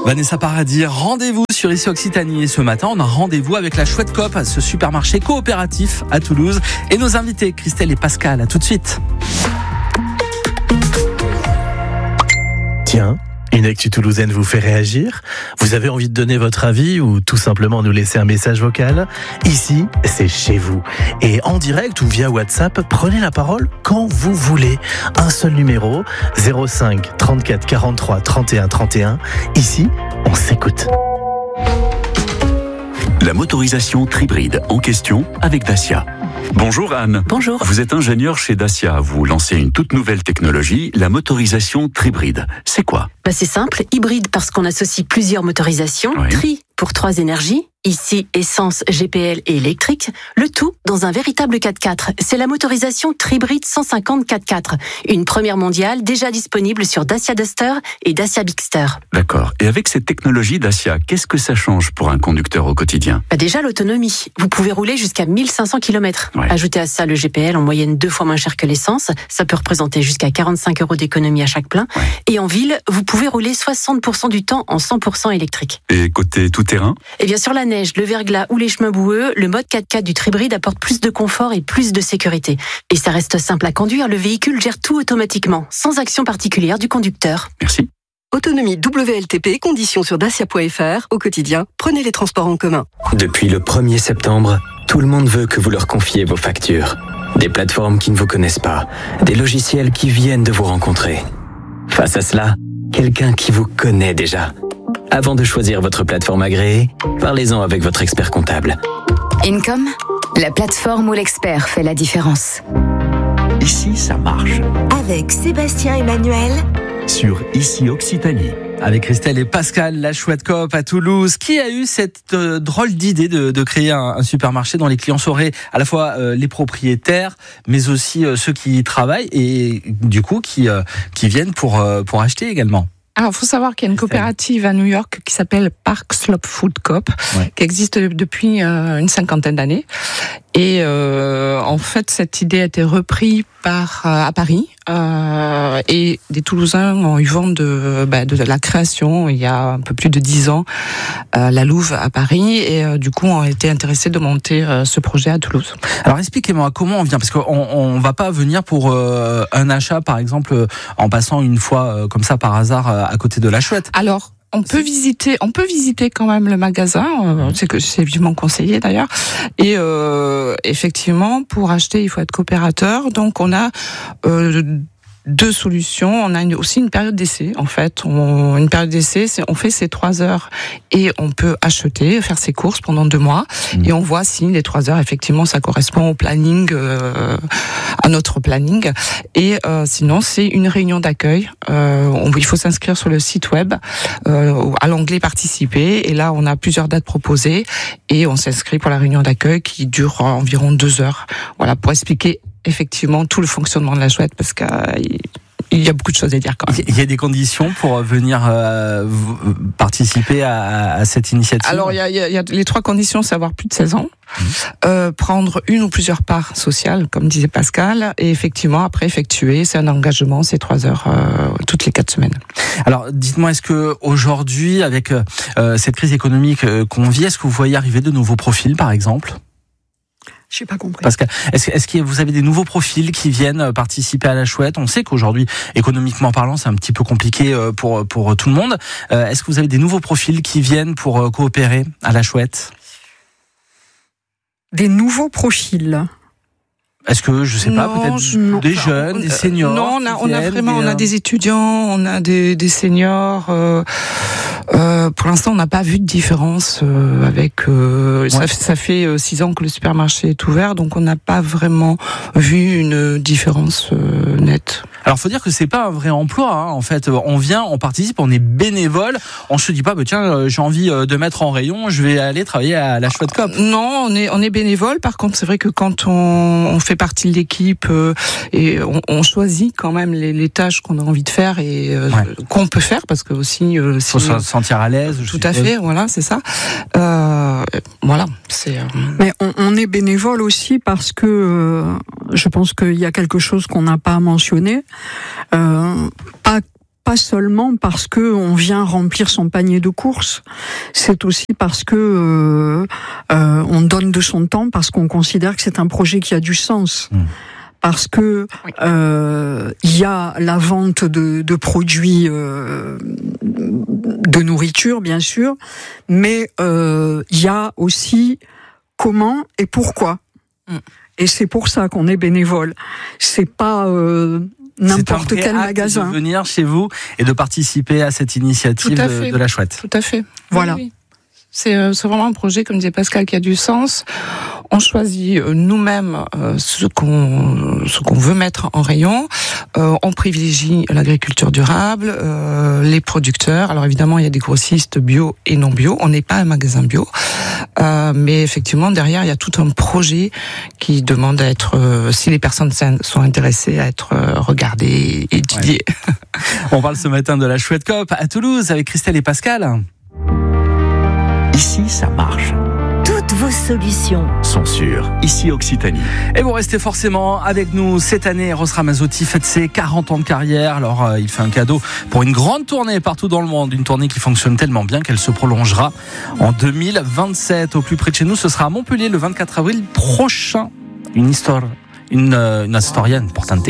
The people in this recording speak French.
Vanessa Paradis, rendez-vous sur Ici Occitanie. Et ce matin, on a rendez-vous avec la Chouette Coop, ce supermarché coopératif à Toulouse. Et nos invités, Christelle et Pascal, à tout de suite. Tiens, une actu toulousaine vous fait réagir? Vous avez envie de donner votre avis ou tout simplement nous laisser un message vocal? Ici, c'est chez vous. Et en direct ou via WhatsApp, prenez la parole quand vous voulez. Un seul numéro, 05 34 43 31 31. Ici, on s'écoute. La motorisation Tribride en question avec Dacia. Bonjour Anne. Bonjour. Vous êtes ingénieure chez Dacia. Vous lancez une toute nouvelle technologie, la motorisation Tribride. C'est quoi? C'est simple, hybride parce qu'on associe plusieurs motorisations, Oui. Tri pour 3 énergies, ici essence, GPL et électrique, le tout dans un véritable 4x4. C'est la motorisation Tribride 150 4x4, une première mondiale déjà disponible sur Dacia Duster et Dacia Bigster. D'accord. Et avec cette technologie Dacia, qu'est-ce que ça change pour un conducteur au quotidien? Déjà l'autonomie, vous pouvez rouler jusqu'à 1500 km. Ouais. Ajoutez à ça le GPL en moyenne 2 fois moins cher que l'essence, ça peut représenter jusqu'à 45 € d'économie à chaque plein. Ouais. Et en ville, vous pouvez rouler 60% du temps en 100% électrique. Et côté tout-terrain? Et bien sur la neige, le verglas ou les chemins boueux, le mode 4x4 du Tribride apporte plus de confort et plus de sécurité. Et ça reste simple à conduire, le véhicule gère tout automatiquement, sans action particulière du conducteur. Merci. Autonomie WLTP, conditions sur dacia.fr. Au quotidien, prenez les transports en commun. Depuis le 1er septembre, tout le monde veut que vous leur confiez vos factures. Des plateformes qui ne vous connaissent pas, des logiciels qui viennent de vous rencontrer. Face à cela, quelqu'un qui vous connaît déjà. Avant de choisir votre plateforme agréée, parlez-en avec votre expert comptable. Income, la plateforme où l'expert fait la différence. Ici, ça marche. Avec Sébastien Emmanuel Sur Ici Occitanie. Avec Christelle et Pascal, la Chouette Coop à Toulouse, qui a eu cette drôle d'idée de créer un supermarché dont les clients seraient à la fois les propriétaires, mais aussi ceux qui y travaillent et du coup qui viennent pour acheter également. Alors, il faut savoir qu'il y a une coopérative à New York qui s'appelle Park Slope Food Coop, Ouais. qui existe depuis une 50aine d'années. Et en fait, cette idée a été reprise à Paris. Et des Toulousains ont eu vent de la création il y a un peu plus de 10 ans, la Louve à Paris. Et du coup, ont été intéressés de monter ce projet à Toulouse. Alors expliquez-moi comment on vient, parce qu'on va pas venir pour un achat, par exemple, en passant une fois comme ça par hasard à côté de la Chouette. Alors, on peut visiter quand même le magasin, c'est vivement conseillé d'ailleurs. Et effectivement, pour acheter, il faut être coopérateur. Donc on a deux solutions. On a aussi une période d'essai, en fait. Une période d'essai, on fait ces 3 heures et on peut acheter, faire ses courses pendant 2 mois. Et on voit si les 3 heures, effectivement, ça correspond au planning, à notre planning. Et sinon, c'est une réunion d'accueil. Il faut s'inscrire sur le site web, à l'onglet participer. Et là, on a plusieurs dates proposées. Et on s'inscrit pour la réunion d'accueil qui dure environ 2 heures. Voilà, pour expliquer effectivement tout le fonctionnement de la Chouette, parce qu'il y a beaucoup de choses à dire quand même. Il y a des conditions pour venir participer à cette initiative? Alors, il y a les 3 conditions, c'est avoir plus de 16 ans, prendre une ou plusieurs parts sociales, comme disait Pascal, et effectivement, après effectuer, c'est un engagement, c'est 3 heures toutes les 4 semaines. Alors, dites-moi, est-ce que aujourd'hui, avec cette crise économique qu'on vit, est-ce que vous voyez arriver de nouveaux profils, par exemple? Je n'ai pas compris. Parce que est-ce que vous avez des nouveaux profils qui viennent participer à la Chouette? On sait qu'aujourd'hui, économiquement parlant, c'est un petit peu compliqué pour tout le monde. Est-ce que vous avez des nouveaux profils qui viennent pour coopérer à la Chouette? Des nouveaux profils? Est-ce que, je sais pas, peut-être des jeunes, des seniors? Non, on a des étudiants, on a des seniors. Pour l'instant, on n'a pas vu de différence avec. Ça fait 6 ans que le supermarché est ouvert, donc on n'a pas vraiment vu une différence nette. Alors, faut dire que c'est pas un vrai emploi, hein. En fait, on vient, on participe, on est bénévole. On se dit pas, tiens, j'ai envie de mettre en rayon, je vais aller travailler à la Chouette Coop. Non, on est bénévole. Par contre, c'est vrai que quand on fait partie de l'équipe et on choisit quand même les tâches qu'on a envie de faire et qu'on peut faire, parce que aussi faut se sentir à l'aise. Tout à fait, voilà, c'est ça. Voilà, c'est. Mais on est bénévole aussi parce que je pense qu'il y a quelque chose qu'on n'a pas mentionné. Pas pas seulement parce que on vient remplir son panier de courses, c'est aussi parce que on donne de son temps, parce qu'on considère que c'est un projet qui a du sens. Parce que il y a la vente de produits de nourriture, bien sûr, mais il y a aussi comment et pourquoi. Et c'est pour ça qu'on est bénévole. C'est pas n'importe quel magasin. De venir chez vous et de participer à cette initiative de la Chouette. Tout à fait. Voilà. Oui. C'est vraiment un projet, comme disait Pascal, qui a du sens. On choisit nous-mêmes ce qu'on veut mettre en rayon. On privilégie l'agriculture durable, les producteurs. Alors évidemment, il y a des grossistes bio et non bio. On n'est pas un magasin bio, mais effectivement derrière, il y a tout un projet qui demande à être, si les personnes sont intéressées, à être regardées, étudiées. Ouais. On parle ce matin de la Chouette Coop à Toulouse avec Christelle et Pascal. Ici, ça marche. Toutes vos solutions Sont sûres. Ici, Occitanie. Et vous restez forcément avec nous cette année. Ross Ramazzotti fête ses 40 ans de carrière. Alors, il fait un cadeau pour une grande tournée partout dans le monde. Une tournée qui fonctionne tellement bien qu'elle se prolongera en 2027. Au plus près de chez nous, ce sera à Montpellier le 24 avril prochain. Une historienne, pourtant.